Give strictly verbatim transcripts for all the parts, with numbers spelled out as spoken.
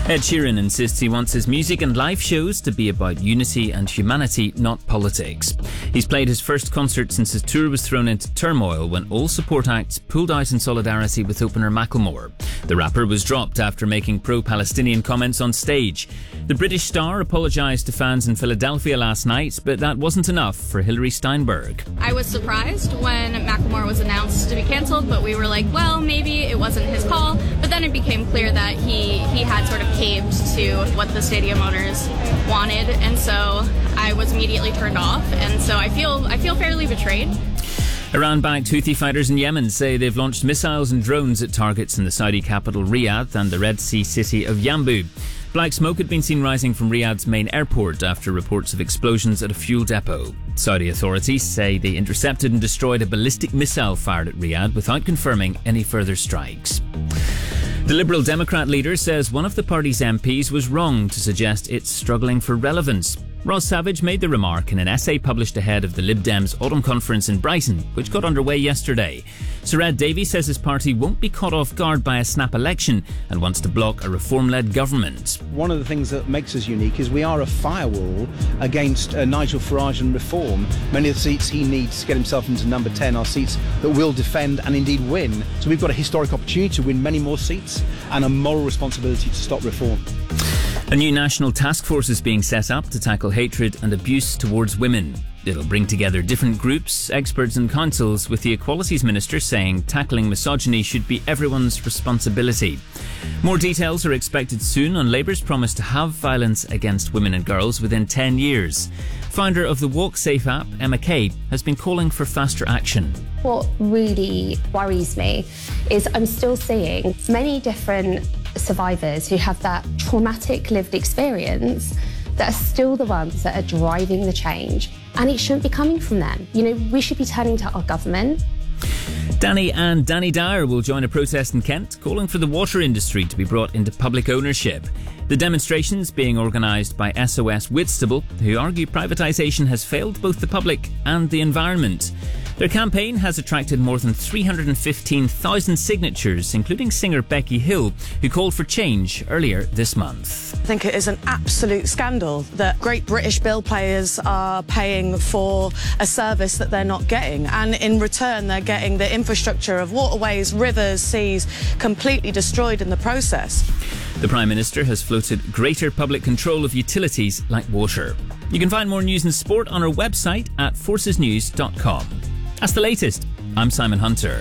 Ed Sheeran insists he wants his music and live shows to be about unity and humanity, not politics. He's played his first concert since his tour was thrown into turmoil when all support acts pulled out in solidarity with opener Macklemore. The rapper was dropped after making pro-Palestinian comments on stage. The British star apologised to fans in Philadelphia last night, but that wasn't enough for Hilary Steinberg. I was surprised when Macklemore was announced to be cancelled, but we were like, well, maybe it wasn't his call. But then it became clear that he, he had sort of caved to what the stadium owners wanted, and so I was immediately turned off, and so I feel I feel fairly betrayed. Iran-backed Houthi fighters in Yemen say they've launched missiles and drones at targets in the Saudi capital Riyadh and the Red Sea city of Yanbu. Black smoke had been seen rising from Riyadh's main airport after reports of explosions at a fuel depot. Saudi authorities say they intercepted and destroyed a ballistic missile fired at Riyadh without confirming any further strikes. The Liberal Democrat leader says one of the party's M Ps was wrong to suggest it's struggling for relevance. Ross Savage made the remark in an essay published ahead of the Lib Dems Autumn Conference in Brighton, which got underway yesterday. Sir Ed Davey says his party won't be caught off guard by a snap election and wants to block a reform-led government. One of the things that makes us unique is we are a firewall against uh, Nigel Farage and reform. Many of the seats he needs to get himself into number ten are seats that will defend and indeed win. So we've got a historic opportunity to win many more seats and a moral responsibility to stop reform. A new national task force is being set up to tackle hatred and abuse towards women. It'll bring together different groups, experts and councils, with the Equalities Minister saying tackling misogyny should be everyone's responsibility. More details are expected soon on Labour's promise to have violence against women and girls within ten years. Founder of the Walk Safe app, Emma Kay, has been calling for faster action. What really worries me is I'm still seeing many different survivors who have that traumatic lived experience that are still the ones that are driving the change, and it shouldn't be coming from them. You know, we should be turning to our government. Danny and Danny Dyer will join a protest in Kent calling for the water industry to be brought into public ownership. The demonstrations being organised by S O S Whitstable, who argue privatisation has failed both the public and the environment. Their campaign has attracted more than three hundred fifteen thousand signatures, including singer Becky Hill, who called for change earlier this month. I think it is an absolute scandal that great British bill payers are paying for a service that they're not getting, and in return they're getting the infrastructure of waterways, rivers, seas completely destroyed in the process. The Prime Minister has floated greater public control of utilities like water. You can find more news and sport on our website at forces news dot com. That's the latest. I'm Simon Hunter.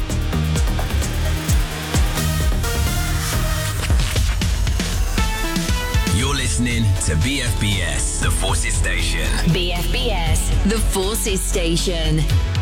You're listening to B F B S, the Forces Station. B F B S, the Forces Station.